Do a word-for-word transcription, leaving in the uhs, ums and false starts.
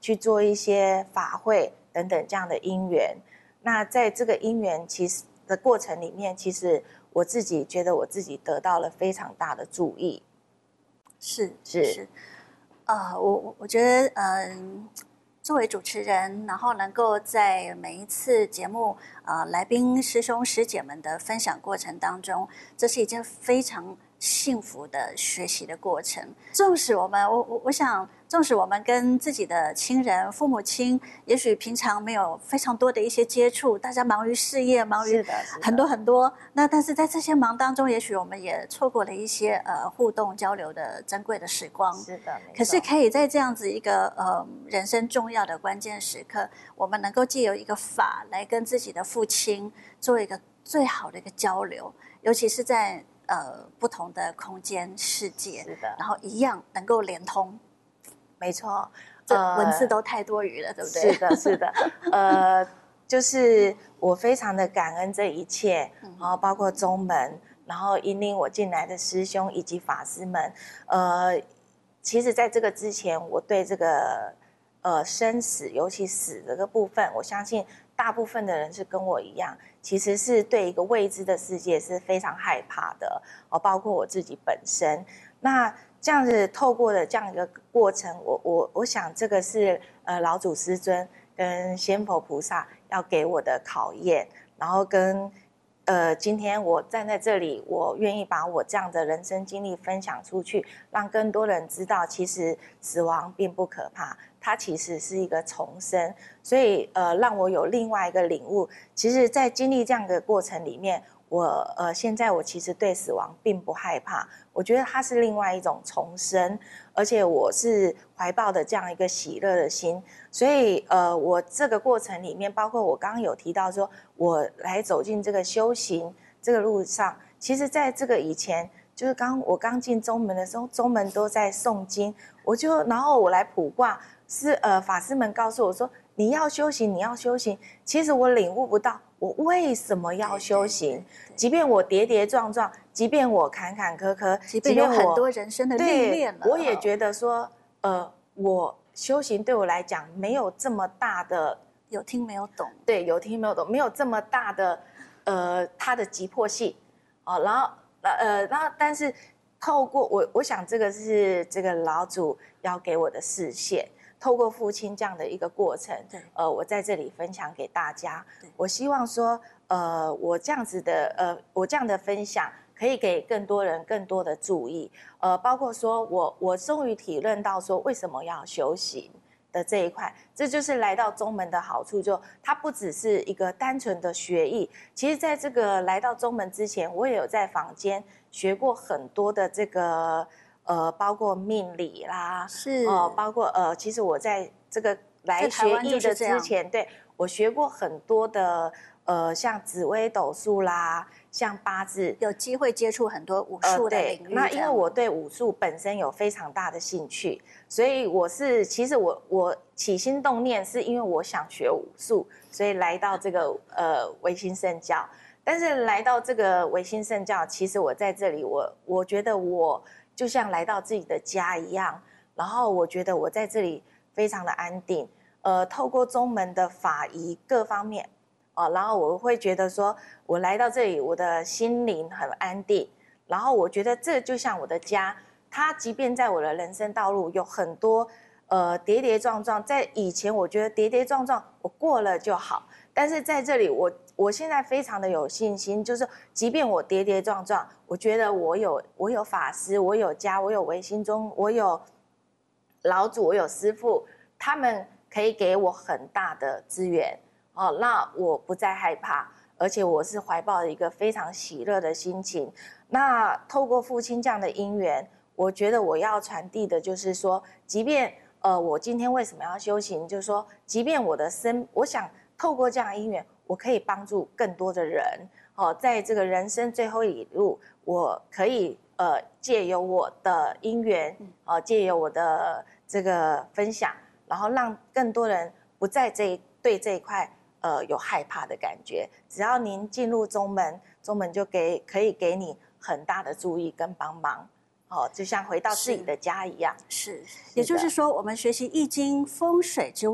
去做一些法会等等这样的因缘。那在这个因缘其实的过程里面，其实我自己觉得我自己得到了非常大的注意。 是是是，呃，我我我觉得，嗯、呃，作为主持人，然后能够在每一次节目，呃，来宾师兄师姐们的分享过程当中，这是一件非常幸福的学习的过程。纵使我们，我我我想，纵使我们跟自己的亲人、父母亲，也许平常没有非常多的一些接触，大家忙于事业，忙于很多很多。那但是在这些忙当中，也许我们也错过了一些呃互动交流的珍贵的时光。 是的， 可是可以在这样子一个呃人生重要的关键时刻，我们能够借由一个法来跟自己的父亲做一个最好的一个交流，尤其是在呃不同的空间世界， 是的， 然后一样能够连通。 没错， 这文字都太多余了，呃、对不对？ 是的，是的，呃，就是我非常的感恩这一切，然后包括宗门，然后引领我进来的师兄以及法师们，呃，其实在这个之前，我对这个呃生死，尤其死这个部分，我相信大部分的人是跟我一样，其实是对一个未知的世界是非常害怕的，哦，包括我自己本身，那。这样子透过的这样一个过程，我我我想这个是呃老祖师尊跟仙佛菩萨要给我的考验，然后跟呃今天我站在这里，我愿意把我这样的人生经历分享出去，让更多人知道，其实死亡并不可怕，它其实是一个重生，所以呃让我有另外一个领悟。其实，在经历这样的过程里面。我呃，现在我其实对死亡并不害怕，我觉得它是另外一种重生，而且我是怀抱的这样一个喜乐的心，所以呃，我这个过程里面，包括我刚刚有提到说，我来走进这个修行这个路上，其实在这个以前，就是刚我刚进宗门的时候，宗门都在诵经，我就然后我来卜卦，是呃法师们告诉我说，你要修行，你要修行，其实我领悟不到。我为什么要修行？即便我跌跌撞撞，即便我坎坎坷坷， 即便有很多人生的历练了， 我也觉得说，呃，我修行对我来讲没有这么大的有听没有懂， 对，有听没有懂，没有这么大的呃它的急迫性哦。然后呃，然后但是透过我，我想这个是这个老祖要给我的视线。透过父亲这样的一个过程，呃，我在这里分享给大家。我希望说，呃，我这样子的，呃，我这样的分享可以给更多人更多的注意，呃，包括说我我终于体认到说为什么要修行的这一块，这就是来到宗门的好处，就它不只是一个单纯的学艺，其实在这个来到宗门之前，我也有在坊间学过很多的这个。呃，包括命理啦， 是哦、呃，包括呃，其实我在这个来学艺的之前，对我学过很多的呃，像紫微斗数啦，像八字， 有机会接触很多武术的领域、呃。 那因为我对武术本身有非常大的兴趣，所以我是其实我我起心动念是因为我想学武术，所以来到这个呃维新圣教。但是来到这个维新圣教，其实我在这里，我我觉得我。就像来到自己的家一样，然后我觉得我在这里非常的安定，呃，透过宗门的法仪各方面，哦，然后我会觉得说，我来到这里，我的心灵很安定，然后我觉得这就像我的家，它即便在我的人生道路有很多呃跌跌撞撞，在以前我觉得跌跌撞撞我过了就好，但是在这里我。我现在非常的有信心，就是即便我跌跌撞撞，我觉得我有我有法师，我有家，我有唯心宗，我有老祖，我有师父，他们可以给我很大的资源哦，那我不再害怕，而且我是怀抱一个非常喜乐的心情。那透过父亲这样的因缘，我觉得我要传递的就是说，即便呃我今天为什么要修行，就是说，即便我的生，我想透过这样的因缘。我可以帮助更多的人，哦，在这个人生最后一路，我可以呃借由我的因缘，哦，借由我的这个分享，然后让更多人不在这一对这一块呃有害怕的感觉。只要您进入宗门，宗门就给可以给你很大的注意跟帮忙。 哦，就像回到自己的家一样。 是，也就是说，我们学习易经风水之外。